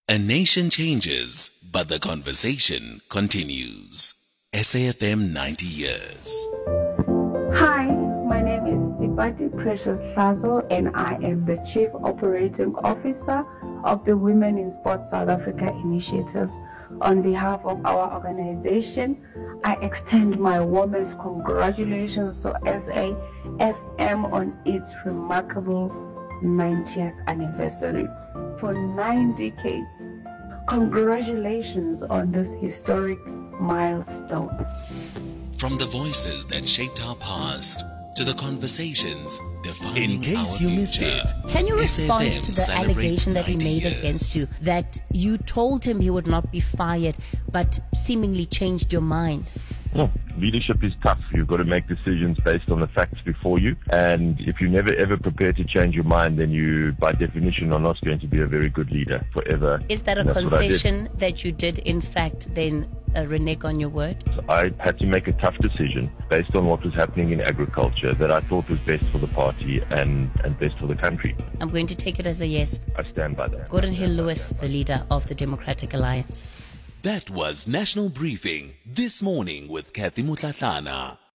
A nation changes, but the conversation continues. SAFM 90 years. Hi, my name is Sipati Precious Hlazo, and I am the Chief Operating Officer of the Women in Sports South Africa initiative. On behalf of our organization, I extend my warmest congratulations to SAFM on its remarkable 90th anniversary. For 9 decades, congratulations on this historic milestone. From the voices that shaped our past to the conversations defining In case our you missed future. it. Can you respond SAFM to the celebrates allegation that he 90 made years. against you, that you told him he would not be fired, but seemingly changed your mind? Well, leadership is tough. You've got to make decisions based on the facts before you. And if you never ever prepare to change your mind, then you, by definition, are not going to be a very good leader forever. Is that a And that's what I did. concession that you did, in fact, then renege on your word? So I had to make a tough decision based on what was happening in agriculture that I thought was best for the party and best for the country. I'm going to take it as a yes. I stand by that. Gordon Hill Lewis, the leader of the Democratic Alliance. That was National Briefing this morning with Kathy Mutlatlana.